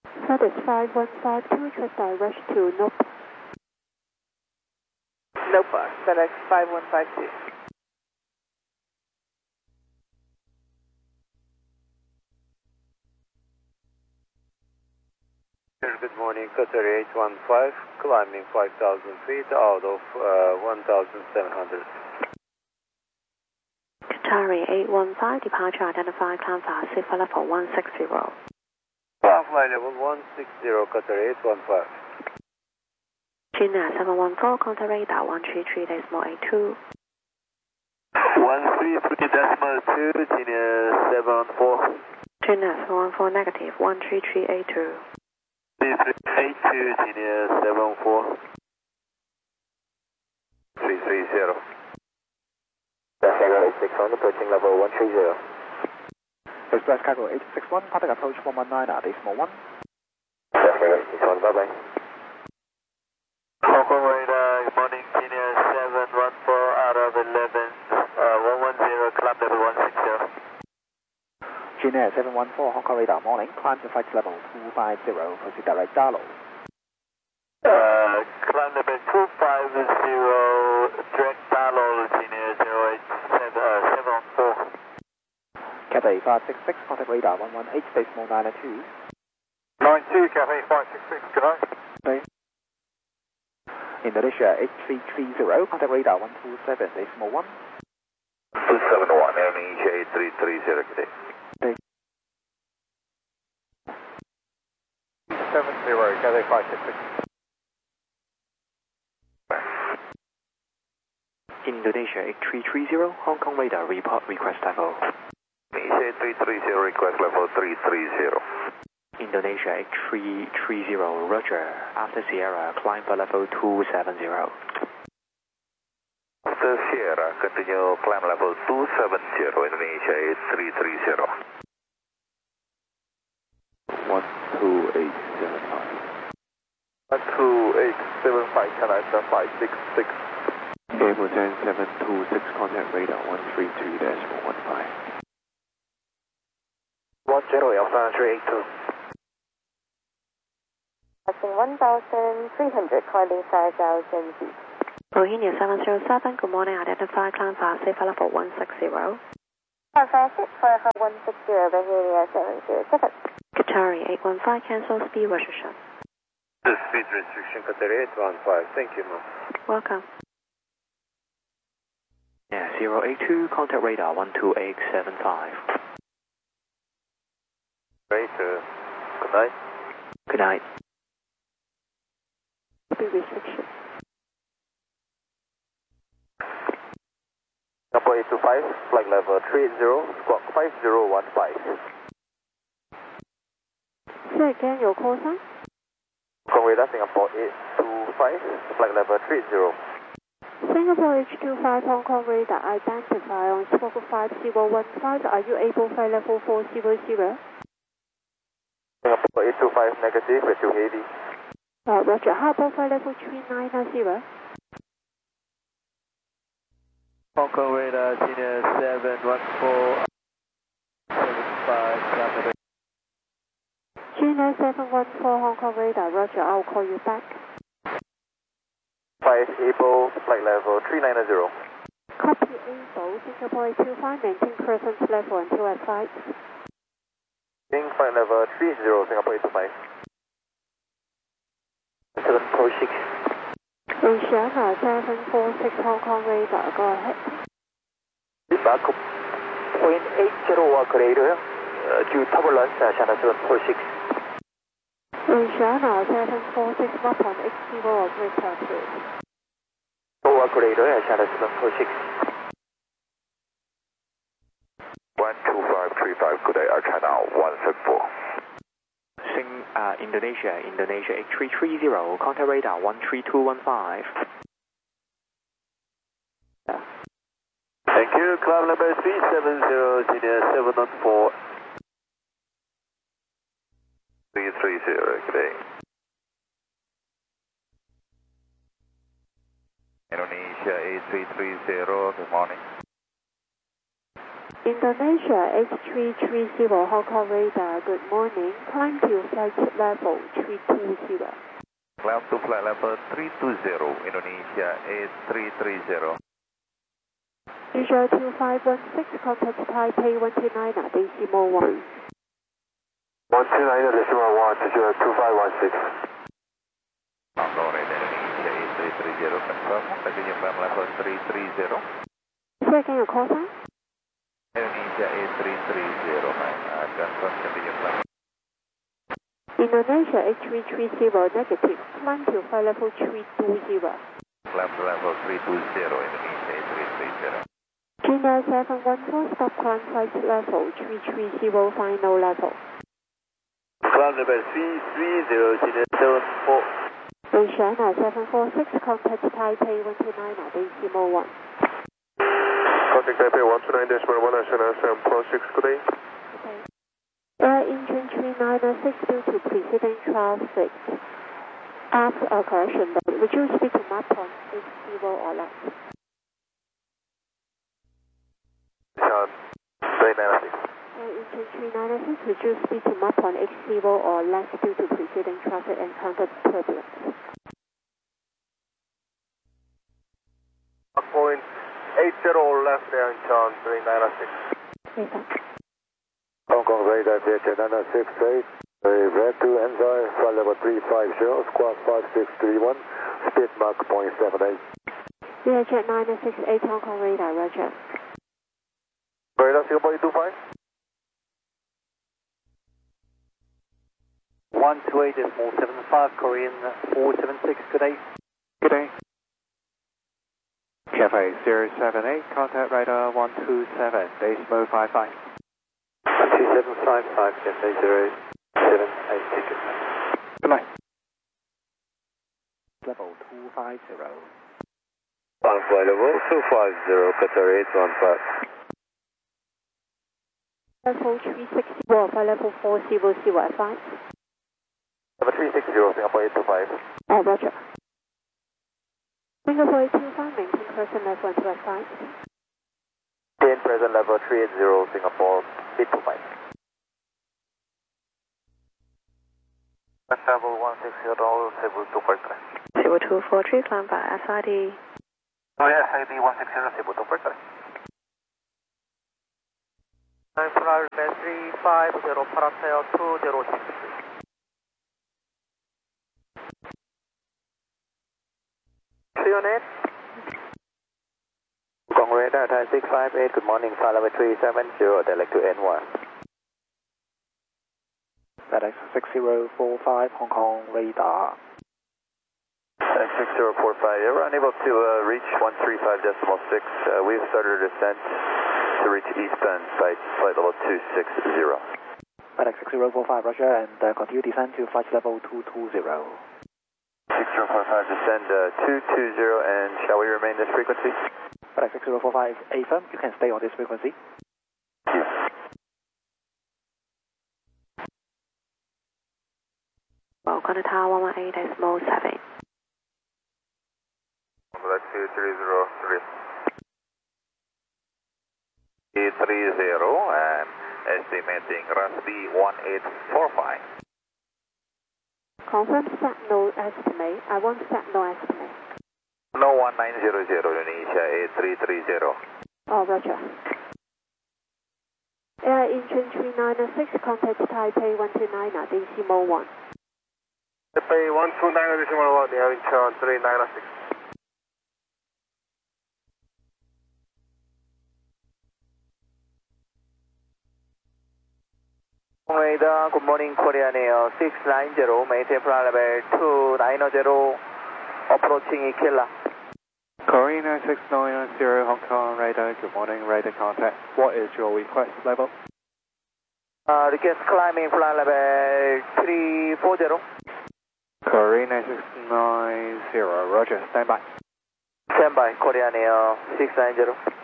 That is 5152, just direct to Nope. Nope, FedEx 5152. Good morning, Qatar 815, climbing 5,000 feet out of 1,700. Qatari 815, departure identified, climb fast, flight level 160. Flight level 160, Qatar 815. Gina 714, contact radar 133.82. 133.2, Gina 714. Gina 714, negative 133.82. 3382, Gina 74. 330. Cargo 861, approaching level 130. Express Cargo 861, contact approach 119 at decimal 1. Cargo 861, bye bye. Hong Kong radar, good morning, Gina 714 out of 11, 110, climb level 160. Gina 714, Hong Kong radar, morning, climb to flight level 250, proceed direct Darlow. Climb level 250, direct Darlow, Gina 08774. Cathay 566, contact radar 118, decimal 92. 92, Cathay 566, good night. Indonesia 8330, contact radar 127, decimal 1. 271, Indonesia 8330, good day. 70, Cathay 566. Indonesia 8330, Hong Kong radar, report request level. Indonesia 8330, request level 330. Indonesia 8330, Roger, after Sierra, climb for level 270. After Sierra, continue climb level 270, Indonesia 8330. 12875. 12875, Canada 566. Cable 10726, contact radar 132.15. 10, Alpha 382. Passing 1,300, climbing 5,000 feet. Bohemia 707, good morning, identify, climb fast, flight level 160. Climb fast, flight level 160, Bohemia 707. Qatari 815, cancel speed restriction. The speed restriction, Qatar 815, thank you, ma'am. Welcome. Yeah, 082, contact radar 12875. Great, good night. Good night. Speed restriction. Number 825, flight level 380, squawk 5015. Say again, your call sign? Hong Kong radar, Singapore 825, flight level 380. Singapore H25 Hong Kong radar, identify on squawk 5015. Are you able flight level 400? Singapore 825, negative, we're too heavy. Roger, how about flight level 390? Hong Kong radar, Gina 714, 75, Gina 714 Hong Kong radar, Roger, I'll call you back. 5 able, flight level 390. Copy able, Singapore H25, maintain presence level until at flight. Wing flight level 30, Singapore 825. 746. Oceana 746 Hong Kong radar, go ahead. Backup. Point 80 operator, due turbulence, Oceana 746. Oceana 746 map on X0 operator, please. Operator, Oceana 746. 12535, good day, Air China 174. Indonesia 8330, contact radar 13215. Thank you, climb number 370, Gina 714. 330, good day. Indonesia 8330, good morning. Indonesia H330 Hong Kong radar, good morning. Climb to flight level 320. Climb to flight level 320, Indonesia A330. Asia 2516, contact Taipei 129.1. 129.1, Asia 2516. Hong Kong radar Indonesia A330, confirm, continue climb level 330. Say again your call sign? Indonesia A330, confirm, continue climb. Indonesia H330 negative, climb to flight level 320. Climb to level 320, Indonesia A330. China 714, stop climb flight level 330, final level. Climb level 330, China 74. China 746, contact Taipei 129.1. Contact Taipei 129.1, China 746, good day. Air engine 396 due to preceding traffic. After a correction, would you speak to map on 80 or less? Sean 396. Air engine 396, would you speak to map on 80 or less due to preceding traffic encountered turbulence? Point 80 left there in Sean 396. Yes, sir. Hong Kong radar Vietjet 968, red to Enjoy, flight level 350, squawk 5631, speed mark 0.78. Vietjet 968 Hong Kong radar, roger. Radar Singapore 225. 128.75, Korean 476, good day. Good day. Cafe 078, contact radar 127, Decimo 55. 2755, Cafe 078, ticket. Good night. Level 250. On flight level 250, Qatar 815. Level 360, flight level 400 at 5. Level 360, Singapore 825. Roger. Singapore 825, maintain present level until at 5. Maintain present level 380, Singapore 825. Level 160, Cebu 243. Cebu 243, climb by SID. Oh yeah, SID 160, Cebu 243. Flight 350, parallel 2063. Unit. Hong Kong radar Thai 658, good morning, flight level 370, direct to N1. FedEx 6045, Hong Kong radar. FedEx 6045, you're unable to reach 135.6. We've started a descent to reach eastbound site, flight level 260. FedEx 6045, roger, and continue descend to flight level 220. 6045, descend 220, and shall we remain this frequency? FedEx 6045, affirm, you can stay on this frequency. Thank you. Welcome to Tower 118.7. Flight 2303. 330, and estimating RASB 1845. Confirm set no estimate. I want set no estimate. No 1900, Indonesia A330. Roger. Air engine 396, contact Taipei 129.1. Taipei 129.1, the air Incheon 396. Radar, good morning, Korean Air 690, maintain flight level 290, approaching Ikela. Korean 6990, Hong Kong radar, good morning, radar contact. What is your request level? Request climbing flight level 340. Korean 690, roger, stand by. Stand by, Korean Air 690.